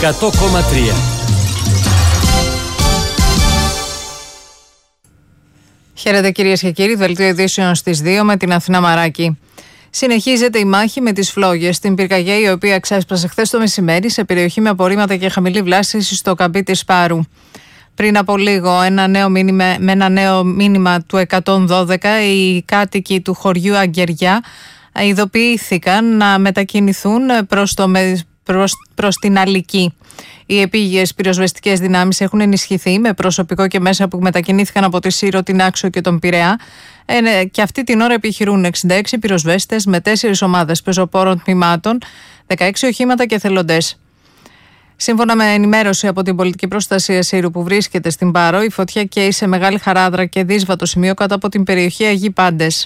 100,3. Χαίρετε κυρίες και κύριοι, δελτίο ειδήσεων στις 2 με την Αθηνά Μαράκη. Συνεχίζεται η μάχη με τις φλόγες στην πυρκαγιά, η οποία ξέσπασε χθες το μεσημέρι σε περιοχή με απορρίμματα και χαμηλή βλάστηση στο καμπί της Πάρου. Πριν από λίγο, με ένα νέο μήνυμα του 112, οι κάτοικοι του χωριού Αγκεριά ειδοποιήθηκαν να μετακινηθούν προς την Αλική. Οι επίγειες πυροσβεστικές δυνάμεις έχουν ενισχυθεί με προσωπικό και μέσα που μετακινήθηκαν από τη Σύρο, την Άξο και τον Πειραιά. Και αυτή την ώρα επιχειρούν 66 πυροσβέστες με 4 ομάδες πεζοπόρων τμήματων, 16 οχήματα και εθελοντές. Σύμφωνα με ενημέρωση από την Πολιτική Προστασία Σύρου που βρίσκεται στην Πάρο, η φωτιά καίει σε Μεγάλη Χαράδρα και Δύσβατο σημείο κάτω από την περιοχή Αγίοι Πάντες.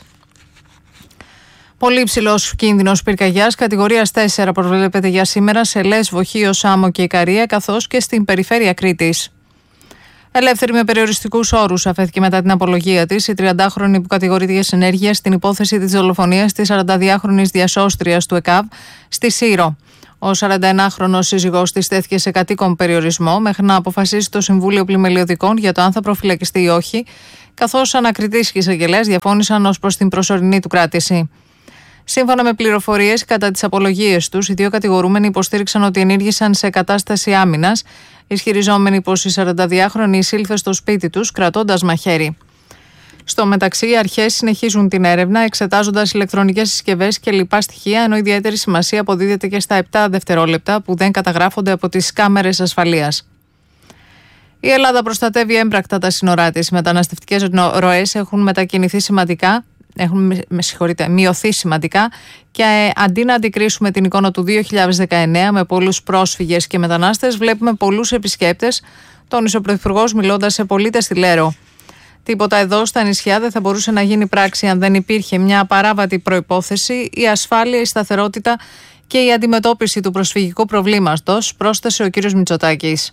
Πολύ υψηλός κίνδυνος πυρκαγιάς κατηγορίας 4 προβλέπεται για σήμερα σε Λέσβο, Χίο, Σάμο και Ικαρία, καθώς και στην περιφέρεια Κρήτης. Ελεύθερη με περιοριστικούς όρους αφέθηκε μετά την απολογία της η 30χρονη που κατηγορείται για συνέργεια στην υπόθεση της δολοφονίας της 42χρονης διασώστριας του ΕΚΑΒ στη Σύρο. Ο 41χρονος σύζυγός της τέθηκε σε κατοίκον περιορισμό μέχρι να αποφασίσει το Συμβούλιο Πλημελιωδικών για το αν θα προφυλακιστεί ή όχι, καθώς ανακριτής και εισαγγελέας διαφώνησαν ως προς την προσωρινή του κράτηση. Σύμφωνα με πληροφορίες, κατά τις απολογίες τους, οι δύο κατηγορούμενοι υποστήριξαν ότι ενήργησαν σε κατάσταση άμυνας, ισχυριζόμενοι πως η 42χρονη εισήλθε στο σπίτι τους κρατώντας μαχαίρι. Στο μεταξύ, οι αρχές συνεχίζουν την έρευνα, εξετάζοντας ηλεκτρονικές συσκευές και λοιπά στοιχεία, ενώ ιδιαίτερη σημασία αποδίδεται και στα 7 δευτερόλεπτα που δεν καταγράφονται από τις κάμερες ασφαλείας. Η Ελλάδα προστατεύει έμπρακτα τα σύνορά της. Οι μεταναστευτικές ροές έχουν μετακινηθεί σημαντικά. Έχουν μειωθεί σημαντικά και αντί να αντικρίσουμε την εικόνα του 2019 με πολλούς πρόσφυγες και μετανάστες, βλέπουμε πολλούς επισκέπτες, τόνισε ο Πρωθυπουργός μιλώντας σε πολίτες στη Λέρο. Τίποτα εδώ στα νησιά δεν θα μπορούσε να γίνει πράξη αν δεν υπήρχε μια απαράβατη προϋπόθεση, η ασφάλεια, η σταθερότητα και η αντιμετώπιση του προσφυγικού προβλήματος, πρόσθεσε ο κ. Μητσοτάκης.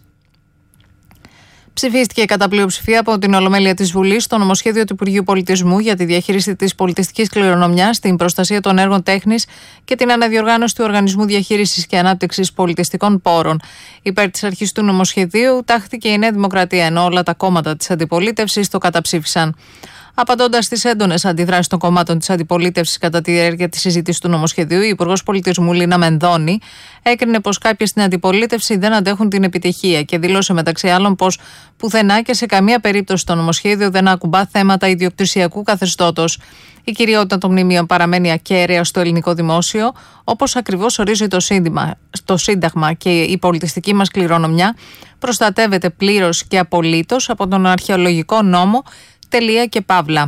Ψηφίστηκε κατά πλειοψηφία από την Ολομέλεια της Βουλής το νομοσχέδιο του Υπουργείου Πολιτισμού για τη διαχείριση της πολιτιστικής κληρονομιάς, την προστασία των έργων τέχνης και την αναδιοργάνωση του Οργανισμού Διαχείρισης και Ανάπτυξης Πολιτιστικών Πόρων. Υπέρ της αρχής του νομοσχεδίου τάχθηκε η Νέα Δημοκρατία, ενώ όλα τα κόμματα της αντιπολίτευσης το καταψήφισαν. Απαντώντας στις έντονες αντιδράσεις των κομμάτων της αντιπολίτευσης κατά τη διάρκεια της συζήτησης του νομοσχεδίου, η Υπουργός Πολιτισμού Λίνα Μενδώνη έκρινε πως κάποιοι στην αντιπολίτευση δεν αντέχουν την επιτυχία και δήλωσε μεταξύ άλλων πως πουθενά και σε καμία περίπτωση το νομοσχέδιο δεν ακουμπά θέματα ιδιοκτησιακού καθεστώτος. Η κυριότητα των μνημείων παραμένει ακέραια στο ελληνικό δημόσιο, όπως ακριβώς ορίζει το Σύνταγμα, και η πολιτιστική μας κληρονομιά προστατεύεται πλήρως και απολύτως από τον αρχαιολογικό νόμο. Τελεία και παύλα.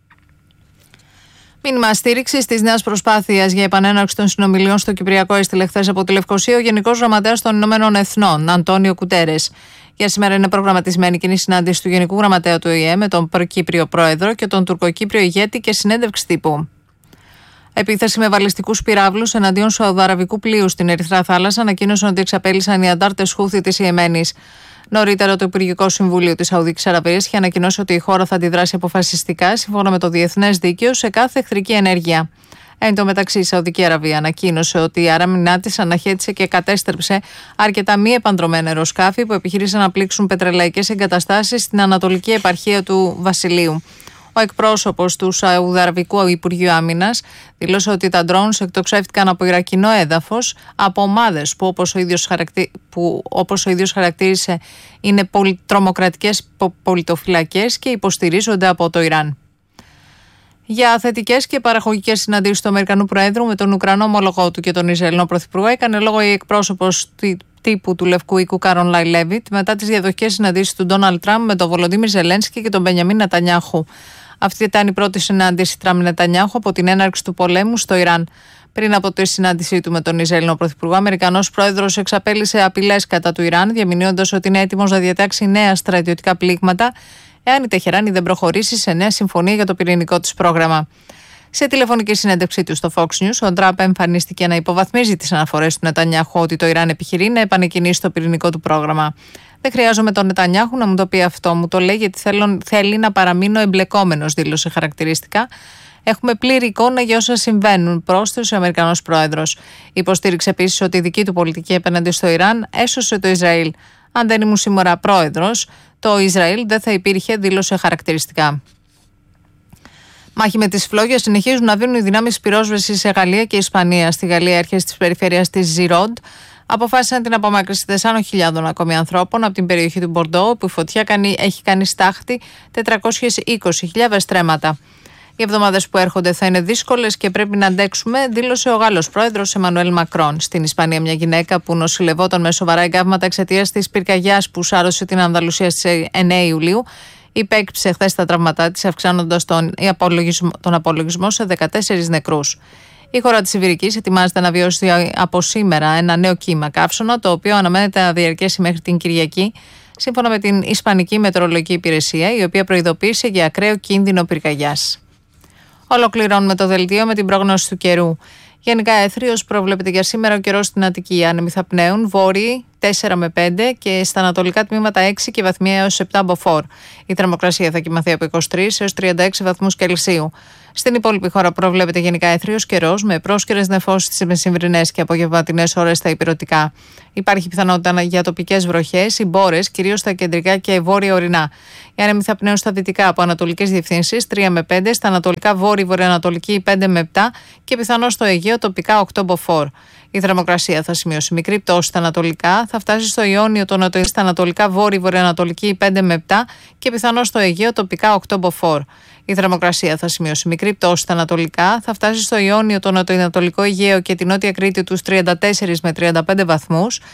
Μήνυμα στήριξη τη νέα προσπάθεια για επανέναρξη των συνομιλιών στο Κυπριακό έστειλε χθες από τη Λευκοσία ο Γενικός Γραμματέας των Ηνωμένων Εθνών, Αντώνιο Κουτέρες. Για σήμερα είναι προγραμματισμένη κοινή συνάντηση του Γενικού Γραμματέα του ΟΗΕ με τον Κύπριο Πρόεδρο και τον Τουρκοκύπριο ηγέτη και συνέντευξη τύπου. Επίθεση με βαλιστικούς πυράβλους εναντίον σαουδαραβικού πλοίου στην Ερυθρά Θάλασσα ανακοίνωσαν ότι εξαπέλυσαν οι αντάρτες Χούθη της Ιεμένης. Νωρίτερα, το Υπουργικό Συμβούλιο της Σαουδικής Αραβίας είχε ανακοινώσει ότι η χώρα θα αντιδράσει αποφασιστικά, σύμφωνα με το διεθνές δίκαιο, σε κάθε εχθρική ενέργεια. Εν τω μεταξύ, η Σαουδική Αραβία ανακοίνωσε ότι η άμυνά της αναχέτησε και κατέστρεψε αρκετά μη επανδρομένα αεροσκάφη που επιχείρησαν να πλήξουν πετρελαϊκές εγκαταστάσεις στην ανατολική επαρχία του Βασιλείου. Ο εκπρόσωπος του Σαουδαραβικού Υπουργείου Άμυνας δήλωσε ότι τα drones εκτοξεύτηκαν από Ιρακινό έδαφος από ομάδες που όπως ο ίδιος χαρακτήρισε είναι τρομοκρατικές πολιτοφυλακές και υποστηρίζονται από το Ιράν. Για θετικές και παραγωγικές συναντήσεις του Αμερικανού Προέδρου με τον Ουκρανό ομολογό του και τον Ισραηλινό Πρωθυπουργό έκανε λόγο η εκπρόσωπος τύπου του Λευκού Οίκου Κάρολάιν Λέβιτ μετά τις διαδοχικές συναντήσεις του Ντόναλντ Τραμπ με τον Βολοντίμιρ Ζελένσκι και τον Μπενιαμίν Νετανιάχου. Αυτή ήταν η πρώτη συνάντηση Τραμπ-Νετανιάχου από την έναρξη του πολέμου στο Ιράν. Πριν από τη συνάντησή του με τον Ισραηλινό Πρωθυπουργό, ο Αμερικανός Πρόεδρος εξαπέλυσε απειλές κατά του Ιράν, διαμηνύοντας ότι είναι έτοιμος να διατάξει νέα στρατιωτικά πλήγματα εάν η Τεχεράνη δεν προχωρήσει σε νέα συμφωνία για το πυρηνικό της πρόγραμμα. Σε τηλεφωνική συνέντευξή του στο Fox News, ο Τραμπ εμφανίστηκε να υποβαθμίζει τις αναφορές του Νετανιάχου ότι το Ιράν επιχειρεί να επανεκκινήσει το πυρηνικό του πρόγραμμα. Δεν χρειάζομαι τον Νετανιάχου να μου το πει αυτό, μου το λέει γιατί θέλει να παραμείνω εμπλεκόμενος, δήλωσε χαρακτηριστικά. Έχουμε πλήρη εικόνα για όσα συμβαίνουν, πρόσθεσε ο Αμερικανός πρόεδρος. Υποστήριξε επίσης ότι η δική του πολιτική απέναντι στο Ιράν έσωσε το Ισραήλ. Αν δεν ήμουν σήμερα πρόεδρος, το Ισραήλ δεν θα υπήρχε, δήλωσε χαρακτηριστικά. Μάχη με τις φλόγες συνεχίζουν να δίνουν οι δυνάμεις πυρόσβεσης σε Γαλλία και Ισπανία. Στη Γαλλία, αρχές της περιφέρειας της Ζιρόντ αποφάσισαν την απομάκρυνση 4.000 ακόμη ανθρώπων από την περιοχή του Μπορντό, όπου η φωτιά έχει κάνει στάχτη 420.000 στρέμματα. Οι εβδομάδες που έρχονται θα είναι δύσκολες και πρέπει να αντέξουμε, δήλωσε ο Γάλλος πρόεδρος Εμμανουέλ Μακρόν. Στην Ισπανία, μια γυναίκα που νοσηλευόταν με σοβαρά εγκάβματα εξαιτίας της πυρκαγιάς που σάρωσε την Ανδαλουσία στις 9 Ιουλίου, υπέκυψε χθες τα τραύματά της, αυξάνοντας τον απολογισμό σε 14 νεκρούς. Η χώρα της Ιβηρικής ετοιμάζεται να βιώσει από σήμερα ένα νέο κύμα καύσωνα, το οποίο αναμένεται να διαρκέσει μέχρι την Κυριακή, σύμφωνα με την Ισπανική Μετεωρολογική Υπηρεσία, η οποία προειδοποίησε για ακραίο κίνδυνο πυρκαγιάς. Ολοκληρώνουμε το δελτίο με την πρόγνωση του καιρού. Γενικά έθριος προβλέπεται για σήμερα ο καιρός στην Αττική. Άνεμοι θα πνέουν, βόρειοι 4 με 5 και στα ανατολικά τμήματα 6 και βαθμία έως 7 μποφόρ. Η θερμοκρασία θα κοιμαθεί από 23 έως 36 βαθμούς Κελσίου. Στην υπόλοιπη χώρα προβλέπεται γενικά έθριος καιρός με πρόσκαιρες νεφώσεις στις μεσημβρινές και απογευματινές ώρες στα ηπειρωτικά. Υπάρχει πιθανότητα για τοπικές βροχές ή μπόρες, κυρίως στα κεντρικά και βόρεια ορεινά. Οι άνεμοι θα πνέουν στα δυτικά από ανατολικές διευθύνσεις 3 με 5, στα ανατολικά βόρειο-βορειοανατολική 5 με 7 και πιθανώς στο Αιγαίο τοπικά 8 μποφόρ. Η θερμοκρασία θα σημειώσει μικρή πτώση στα ανατολικά, θα φτάσει στο Ιόνιο το νοτοεστ, στα ανατολικά βόρειο-βορειοανατολική 5 με 7 και πιθανώς στο Αιγαίο τοπικά 8 μποφόρ. Η θερμοκρασία θα σημειώσει μικρή πτώση στα ανατολικά, θα φτάσει στο Ιόνιο το νοτοανατολικό Αιγαίο και την νότια Κρήτη τους 34 με 35 βαθμούς